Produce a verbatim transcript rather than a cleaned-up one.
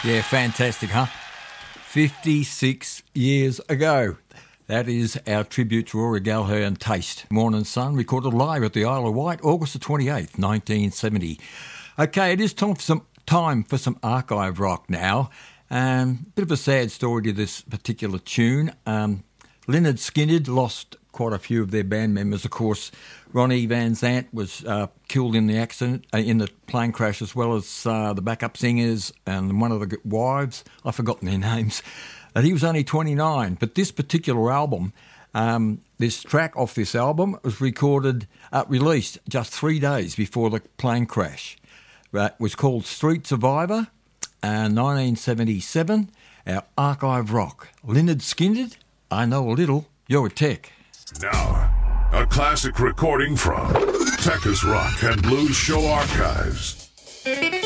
Yeah, fantastic, huh? fifty-six years ago. That is our tribute to Rory Gallagher and Taste. Morning Sun, recorded live at the Isle of Wight, August the twenty-eighth, nineteen seventy. Okay, it is time for some time for some archive rock now. Um, bit of a sad story to this particular tune. Um, Lynyrd Skynyrd lost quite a few of their band members. Of course, Ronnie Van Zant was uh, killed in the accident, uh, in the plane crash, as well as uh, the backup singers and one of the wives. I've forgotten their names. And he was only twenty-nine. But this particular album, um, this track off this album was recorded, uh, released just three days before the plane crash. Uh, it was called Street Survivor, uh, nineteen seventy-seven. Our archive rock. Lynyrd Skynyrd, I Know a Little, You're a Tech. Now, a classic recording from Tech's Rock and Blues Show Archives.